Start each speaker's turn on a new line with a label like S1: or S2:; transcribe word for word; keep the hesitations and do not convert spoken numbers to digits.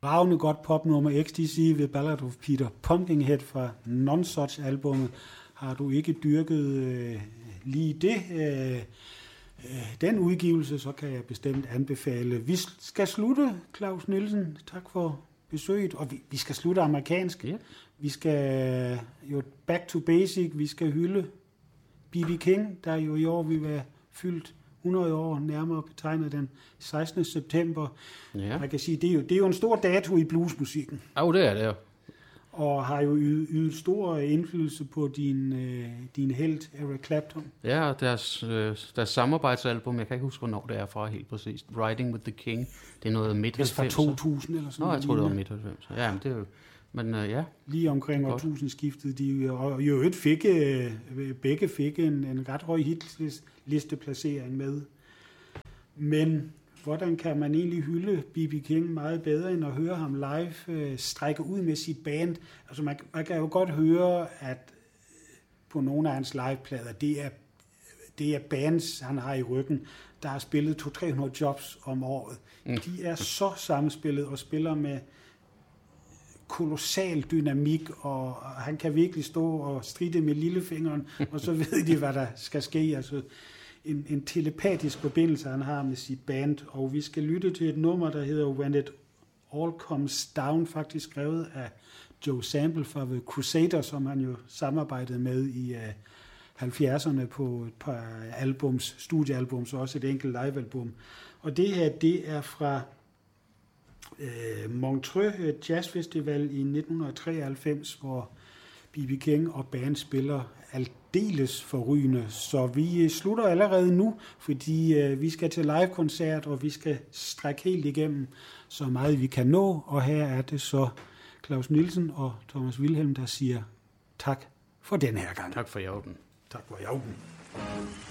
S1: Ravne godt popnummer X T C ved Ballad of Peter Pumpkinhead fra Nonsuch-albummet. Har du ikke dyrket øh, lige det, øh, øh, den udgivelse, så kan jeg bestemt anbefale. Vi skal slutte, Claus Nielsen. Tak for besøget. Og vi, vi skal slutte amerikansk. Yeah. Vi skal jo back to basic. Vi skal hylde B B King, der jo i år vil være fyldt hundrede år, nærmere betegnet den sekstende september. Ja. Jeg kan sige, det er, jo, det er jo en stor dato i bluesmusikken.
S2: Ja, det er det jo.
S1: Og har jo ydet, ydet stor indflydelse på din, øh, din helt, Eric Clapton.
S2: Ja, og deres, øh, deres samarbejdsalbum, jeg kan ikke huske, hvornår det er fra helt præcist. Riding with the King, det er noget midt halvfemser.
S1: Det er fra to tusind eller sådan
S2: noget. Nå, jeg tror det var midt halvfemser. Ja, men det er jo... Men øh, ja.
S1: Lige omkring årtusindskiftet, de og jo et fik, øh, begge fik en, en ret høj hitlisteplacering med. Men hvordan kan man egentlig hylde B B King meget bedre, end at høre ham live øh, strække ud med sit band? Altså man, man kan jo godt høre, at på nogle af hans liveplader, det er, det er bands, han har i ryggen, der har spillet to til tre hundrede jobs om året. Mm. De er så sammenspillet og spiller med kolossal dynamik, og han kan virkelig stå og stride med lillefingeren, og så ved de, hvad der skal ske. Altså en, en telepatisk forbindelse, han har med sit band, og vi skal lytte til et nummer, der hedder When It All Comes Down, faktisk skrevet af Joe Sample fra The Crusaders, som han jo samarbejdede med i uh, halvfjerdserne på et par albums, studiealbums, og også et enkelt livealbum. Og det her, det er fra Montreux Jazz Festival i nitten treoghalvfems, hvor B B King og band spiller aldeles forrygende. Så vi slutter allerede nu, fordi vi skal til live-koncert, og vi skal strække helt igennem så meget vi kan nå. Og her er det så Claus Nielsen og Thomas Wilhelm, der siger tak for den her gang.
S2: Tak for i orden.
S1: Tak for i orden.